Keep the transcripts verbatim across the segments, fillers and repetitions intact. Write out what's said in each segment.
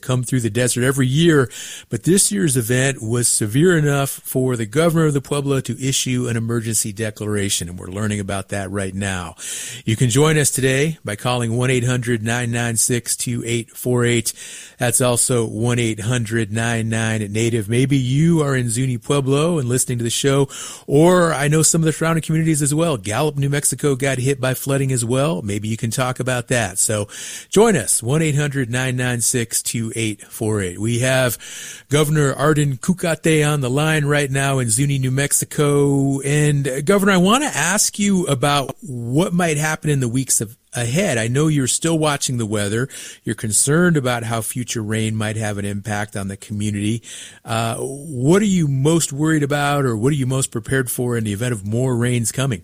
come through the desert every year, but this year's event was severe enough for the governor of the Pueblo to issue an emergency declaration, and we're learning about that right now. You can join us today by calling one eight hundred nine nine six two eight four eight. That's also one eight hundred nine nine native. Maybe you are in Zuni Pueblo and listening to the show, or I know some of the surrounding communities as well. Gallup, New Mexico got hit by flooding as well. Maybe you can talk about that. So join us, one eight hundred nine nine six two eight four eight. We have Governor Arden Kukate on the line right now in Zuni, New Mexico. And uh, Governor, I want to ask you about what might happen in the weeks of ahead. I know you're still watching the weather. You're concerned about how future rain might have an impact on the community. Uh, what are you most worried about, or what are you most prepared for in the event of more rains coming?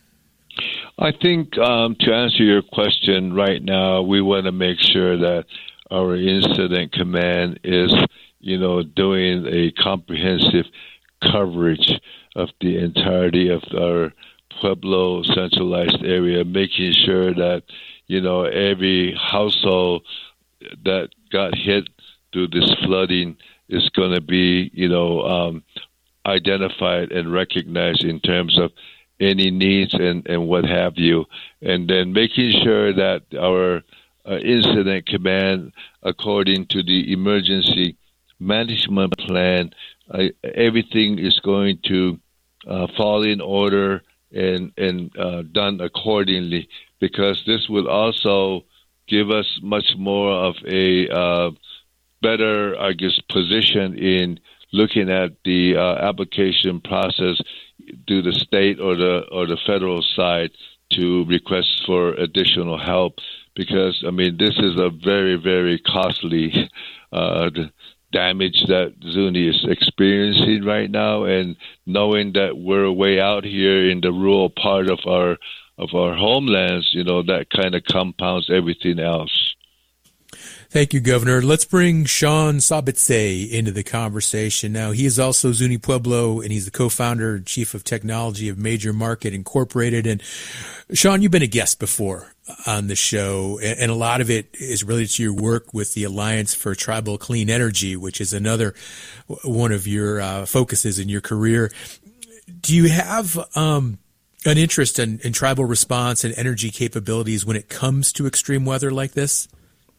I think um, to answer your question right now, we want to make sure that our incident command is, you know, doing a comprehensive coverage of the entirety of our Pueblo centralized area, making sure that, you know, every household that got hit through this flooding is going to be, you know, um, identified and recognized in terms of any needs and, and what have you. And then making sure that our uh, incident command, according to the emergency management plan, uh, everything is going to uh, fall in order and, and uh, done accordingly, because this will also give us much more of a uh, better, I guess, position in looking at the uh, application process to the state or the or the federal side to request for additional help, because I mean this is a very very costly uh, damage that Zuni is experiencing right now, and knowing that we're way out here in the rural part of our of our homelands, you know, that kind of compounds everything else. Thank you, Governor. Let's bring Sean Sabitze into the conversation now. He is also Zuni Pueblo, and he's the co-founder and chief of technology of Major Market Incorporated. And Sean, you've been a guest before on the show, and a lot of it is related to your work with the Alliance for Tribal Clean Energy, which is another one of your uh, focuses in your career. Do you have um, an interest in, in tribal response and energy capabilities when it comes to extreme weather like this?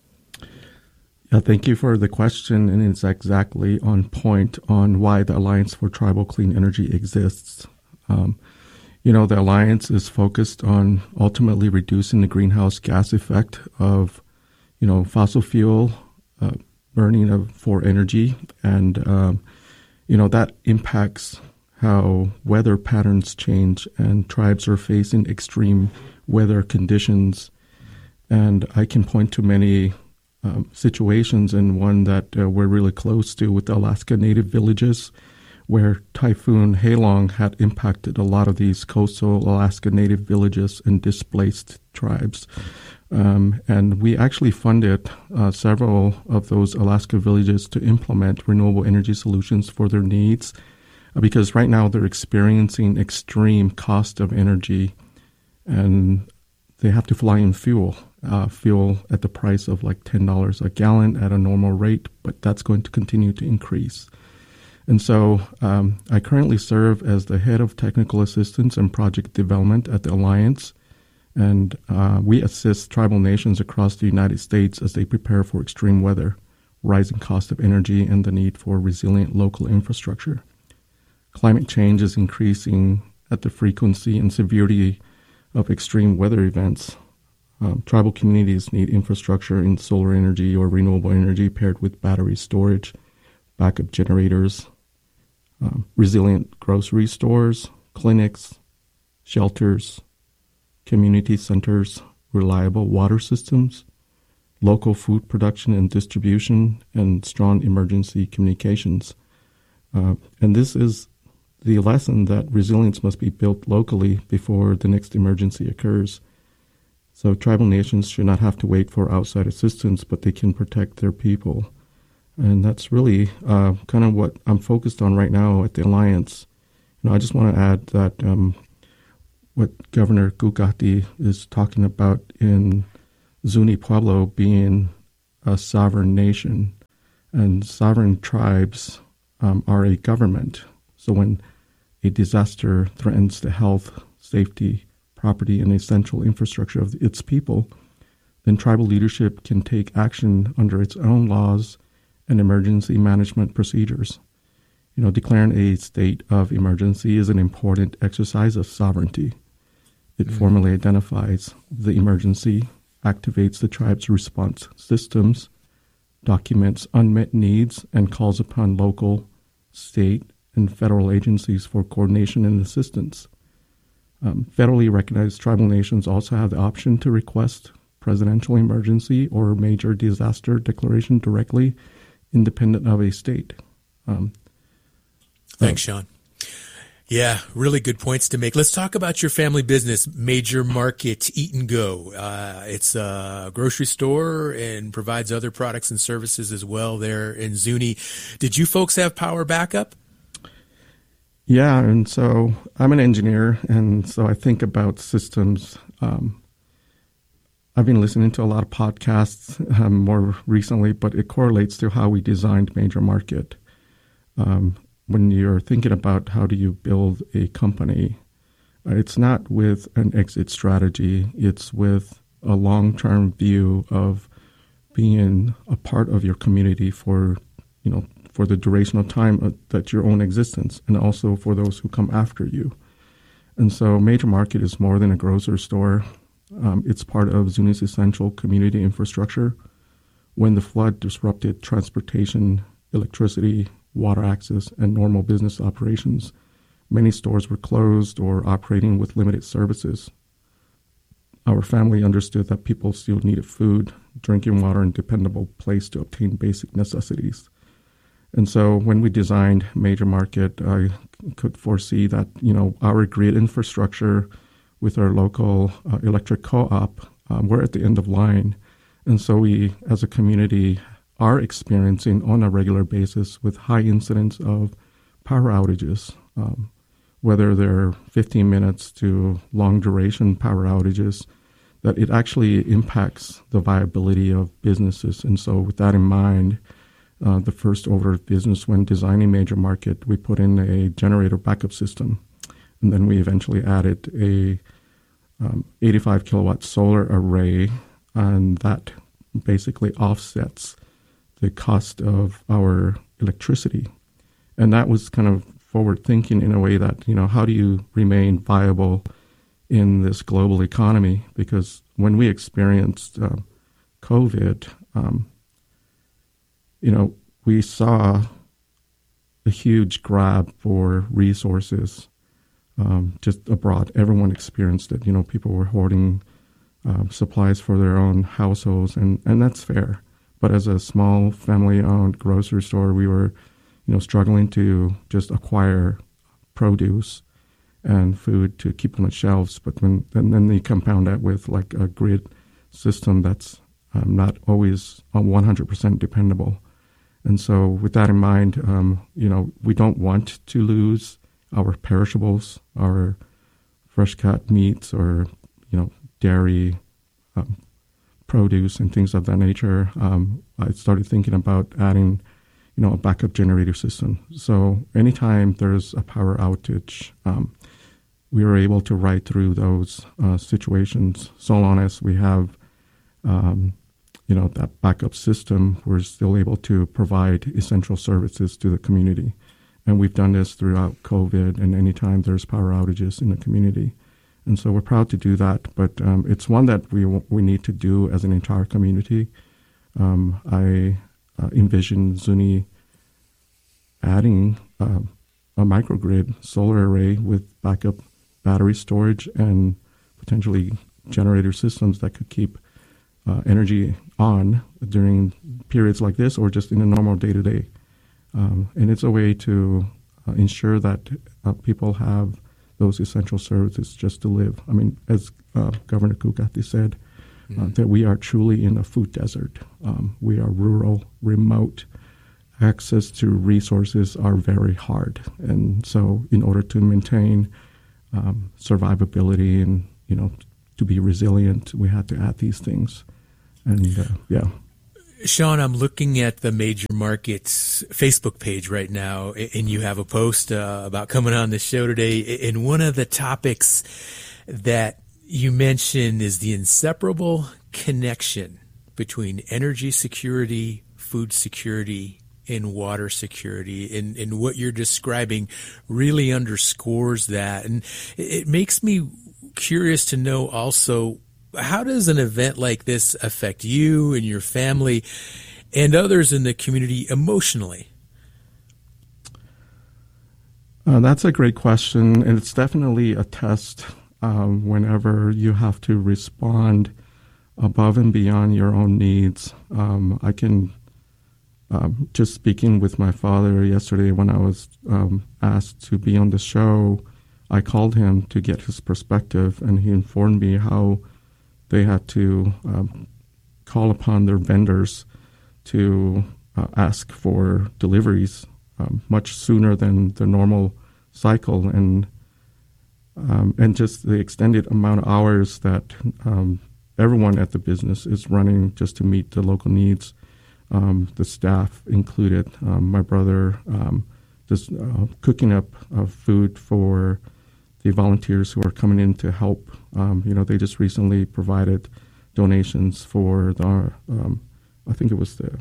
Yeah, thank you for the question, and it's exactly on point on why the Alliance for Tribal Clean Energy exists. Um, you know, the Alliance is focused on ultimately reducing the greenhouse gas effect of, you know, fossil fuel uh, burning of for energy, and um, you know that impacts how weather patterns change, and tribes are facing extreme weather conditions. And I can point to many Um, situations, and one that uh, we're really close to with the Alaska Native villages, where Typhoon Halong had impacted a lot of these coastal Alaska Native villages and displaced tribes. Um, and we actually funded uh, several of those Alaska villages to implement renewable energy solutions for their needs, uh, because right now they're experiencing extreme cost of energy, and they have to fly in fuel. Uh, fuel at the price of like ten dollars a gallon at a normal rate, but that's going to continue to increase. And so um, I currently serve as the head of technical assistance and project development at the Alliance, and uh, we assist tribal nations across the United States as they prepare for extreme weather, rising cost of energy, and the need for resilient local infrastructure. Climate change is increasing at the frequency and severity of extreme weather events. Um, tribal communities need infrastructure in solar energy or renewable energy paired with battery storage, backup generators, um, resilient grocery stores, clinics, shelters, community centers, reliable water systems, local food production and distribution, and strong emergency communications. Uh, and this is the lesson that resilience must be built locally before the next emergency occurs. So tribal nations should not have to wait for outside assistance, but they can protect their people. And that's really uh, kind of what I'm focused on right now at the Alliance. You know, I just want to add that um, what Governor Kukate is talking about in Zuni Pueblo being a sovereign nation, And sovereign tribes um, are a government. So when a disaster threatens the health, safety, property, and essential infrastructure of its people, then tribal leadership can take action under its own laws and emergency management procedures. You know, declaring a state of emergency is an important exercise of sovereignty. It mm-hmm. formally identifies the emergency, activates the tribe's response systems, documents unmet needs, and calls upon local, state, and federal agencies for coordination and assistance. Um, federally recognized tribal nations also have the option to request presidential emergency or major disaster declaration directly, independent of a state. Um, Thanks, Sean. Yeah, really good points to make. Let's talk about your family business, Major Market Eat and Go. Uh, it's a grocery store and provides other products and services as well there in Zuni. Did you folks have power backup? Yeah, and so I'm an engineer, and so I think about systems. Um, I've been listening to a lot of podcasts um, more recently, but it correlates to how we designed Major Market. Um, when you're thinking about how do you build a company, uh, it's not with an exit strategy. It's with a long-term view of being a part of your community for, you know, for the duration of time that your own existence, and also for those who come after you. And so Major Market is more than a grocery store. Um, it's part of Zuni's essential community infrastructure. When the flood disrupted transportation, electricity, water access, and normal business operations, many stores were closed or operating with limited services. Our family understood that people still needed food, drinking water, and dependable place to obtain basic necessities. And so when we designed Major Market, I could foresee that, you know, our grid infrastructure with our local uh, electric co-op, um, we're at the end of line. And so we, as a community, are experiencing on a regular basis with high incidence of power outages, um, whether they're fifteen minutes to long duration power outages, that it actually impacts the viability of businesses. And so with that in mind, uh, the first order of business when designing Major Market, we put in a generator backup system. And then we eventually added a um, eighty-five kilowatt solar array, and that basically offsets the cost of our electricity. And that was kind of forward thinking in a way that, you know, how do you remain viable in this global economy? Because when we experienced uh, COVID, um, you know, we saw a huge grab for resources um, just abroad. Everyone experienced it. You know, people were hoarding uh, supplies for their own households, and, and that's fair. But as a small family-owned grocery store, we were, you know, struggling to just acquire produce and food to keep on the shelves. But when and then they compound that with like a grid system that's um, not always one hundred percent dependable. And so with that in mind, um, you know, we don't want to lose our perishables, our fresh cut meats, or, you know, dairy, um, produce and things of that nature. Um, I started thinking about adding, you know, a backup generator system. So anytime there's a power outage, um, we were able to ride through those uh, situations. So long as we have, um, you know, that backup system, we're still able to provide essential services to the community. And we've done this throughout COVID and anytime there's power outages in the community. And so we're proud to do that, but um, it's one that we we need to do as an entire community. Um, I uh, envision Zuni adding uh, a microgrid solar array with backup battery storage and potentially generator systems that could keep uh, energy on during periods like this or just in a normal day-to-day. Um, and it's a way to uh, ensure that uh, people have those essential services just to live. I mean, as uh, Governor Kukati said, mm-hmm. uh, that we are truly in a food desert. Um, we are rural, remote. Access to resources are very hard. And so in order to maintain um, survivability and, you know, to be resilient, we had to add these things. And, uh, yeah. Sean, I'm looking at the Major Markets Facebook page right now, and you have a post uh, about coming on the show today. And one of the topics that you mentioned is the inseparable connection between energy security, food security, and water security. And, and what you're describing really underscores that. And it makes me curious to know also, how does an event like this affect you and your family and others in the community emotionally? Uh, that's a great question, and it's definitely a test um, whenever you have to respond above and beyond your own needs. Um, I can, um, just speaking with my father yesterday when I was um, asked to be on the show, I called him to get his perspective, and he informed me how they had to um, call upon their vendors to uh, ask for deliveries um, much sooner than the normal cycle, and um, and just the extended amount of hours that um, everyone at the business is running just to meet the local needs, um, the staff included. Um, my brother um, just uh, cooking up uh, food for the volunteers who are coming in to help. Um, you know, they just recently provided donations for the, um, I think it was the,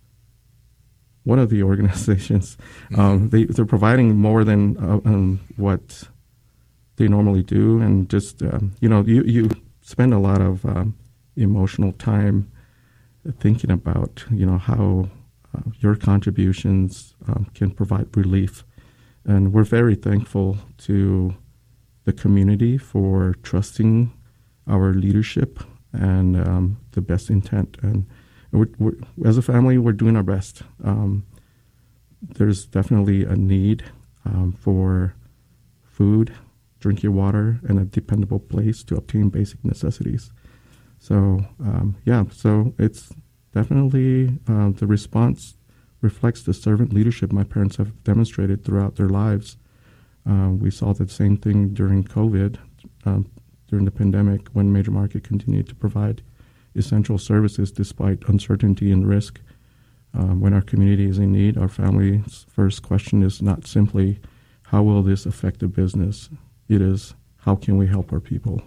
one of the organizations. Mm-hmm. Um, they, they're providing more than uh, um, what they normally do. And just, um, you know, you, you spend a lot of um, emotional time thinking about, you know, how uh, your contributions um, can provide relief. And we're very thankful to the community for trusting our leadership and um, the best intent. And we're, we're, as a family, we're doing our best. Um, there's definitely a need um, for food, drinking water, and a dependable place to obtain basic necessities. So, um, yeah, so it's definitely uh, the response reflects the servant leadership my parents have demonstrated throughout their lives. Uh, we saw the same thing during COVID, um, during the pandemic, when Major Market continued to provide essential services despite uncertainty and risk. Um, when our community is in need, our family's first question is not simply, how will this affect the business? It is, how can we help our people?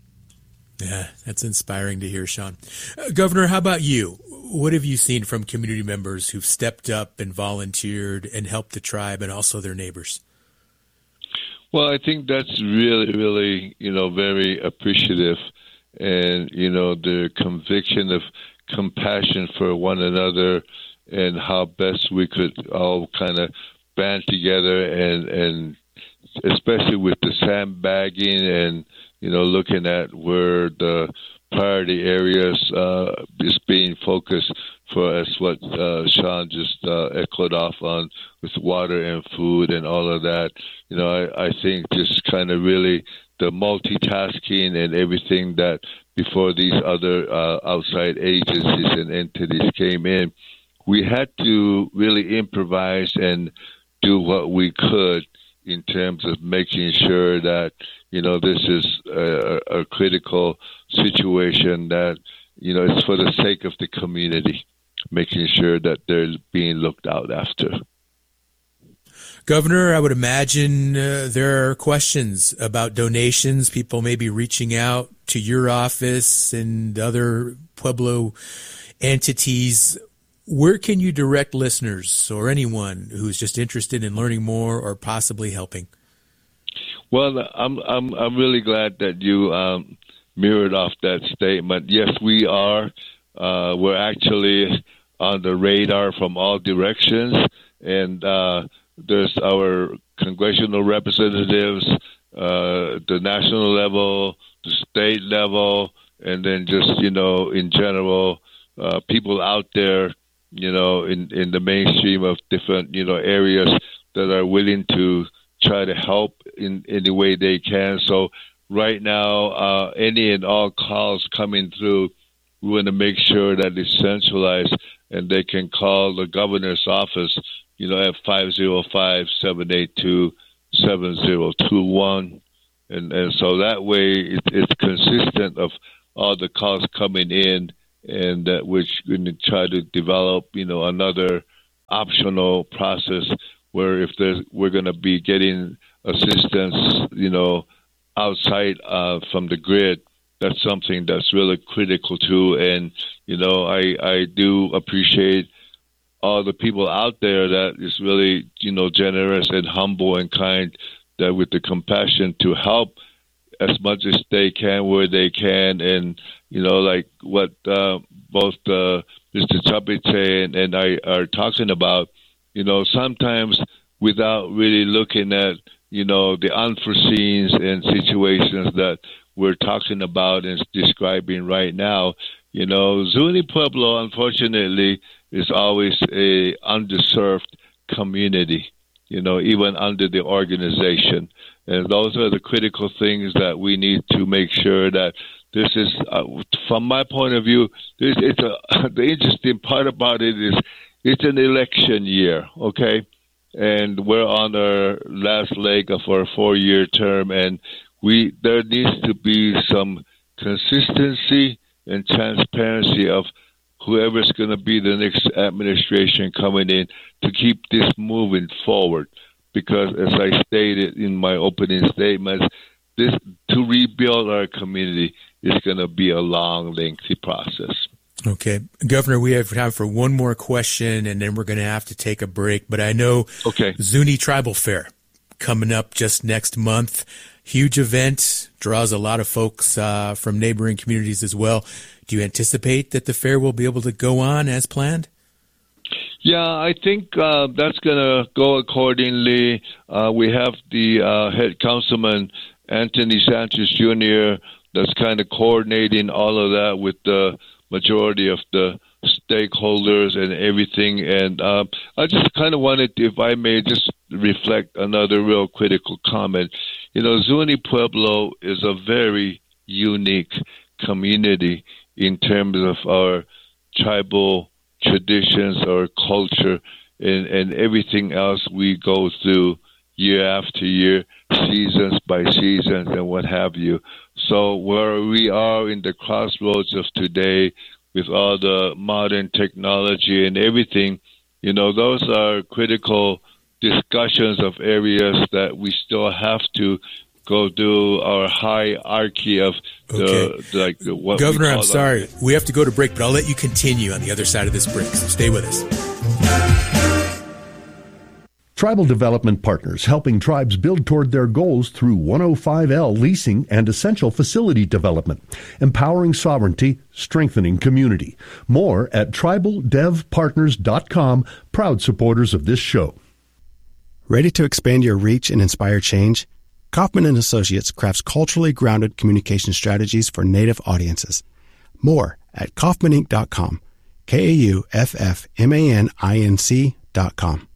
Yeah, that's inspiring to hear, Sean. Uh, Governor, how about you? What have you seen from community members who've stepped up and volunteered and helped the tribe and also their neighbors? Well, I think that's really, really, you know, very appreciative. And, you know, the conviction of compassion for one another and how best we could all kind of band together and, and especially with the sandbagging and, you know, looking at where the priority areas uh, is being focused for us, what uh, Sean just uh, echoed off on with water and food and all of that. You know, I, I think just kind of really the multitasking and everything that before these other uh, outside agencies and entities came in, we had to really improvise and do what we could in terms of making sure that, you know, this is a, a critical situation that, you know, it's for the sake of the community, making sure that they're being looked out after. Governor, I would imagine uh, there are questions about donations, people maybe reaching out to your office and other Pueblo entities. Where can you direct listeners or anyone who's just interested in learning more or possibly helping? Well, I'm I'm I'm really glad that you um, mirrored off that statement. Yes, we are. Uh, we're actually on the radar from all directions, and uh, there's our congressional representatives, uh, the national level, the state level, and then just, you know, in general, uh, people out there, you know, in, in the mainstream of different, you know, areas that are willing to try to help in any way they can. So right now, uh, any and all calls coming through, we want to make sure that it's centralized and they can call the governor's office, you know, at five oh five, seven eight two, seven oh two one. And, and so that way it, it's consistent of all the calls coming in and that we're going to try to develop, you know, another optional process where if there's, we're going to be getting assistance, you know, outside uh, from the grid, that's something that's really critical too. And, you know, I, I do appreciate all the people out there that is really, you know, generous and humble and kind, that with the compassion to help as much as they can where they can. And, you know, like what uh, both uh, Mister Chabite and, and I are talking about, you know, sometimes without really looking at, you know, the unforeseens and situations that we're talking about and describing right now, you know, Zuni Pueblo, unfortunately, is always a underserved community, you know, even under the organization. And those are the critical things that we need to make sure that this is, uh, from my point of view, this, it's a, the interesting part about it is it's an election year, okay? And we're on our last leg of our four-year term, and we there needs to be some consistency and transparency of whoever's going to be the next administration coming in to keep this moving forward. Because as I stated in my opening statements, this to rebuild our community is going to be a long, lengthy process. Okay. Governor, we have time for one more question, and then we're going to have to take a break. But I know okay. Zuni Tribal Fair coming up just next month. Huge event, draws a lot of folks uh, from neighboring communities as well. Do you anticipate that the fair will be able to go on as planned? Yeah, I think uh, that's going to go accordingly. Uh, we have the uh, head councilman, Anthony Sanchez Junior, that's kind of coordinating all of that with the majority of the stakeholders and everything. And uh, I just kind of wanted, if I may, just reflect another real critical comment. You know, Zuni Pueblo is a very unique community in terms of our tribal traditions, our culture, and, and everything else we go through year after year, seasons by seasons, and what have you. So where we are in the crossroads of today with all the modern technology and everything, you know, those are critical discussions of areas that we still have to go do our hierarchy of the, okay. the like the, what Governor, we call I'm sorry. Our, we have to go to break, but I'll let you continue on the other side of this break, so stay with us. Tribal Development Partners, helping tribes build toward their goals through one oh five L leasing and essential facility development, empowering sovereignty, strengthening community. More at tribal dev partners dot com, proud supporters of this show. Ready to expand your reach and inspire change? Kaufman and Associates crafts culturally grounded communication strategies for Native audiences. More at kaufman inc dot com, K A U F F M A N I N C dot com.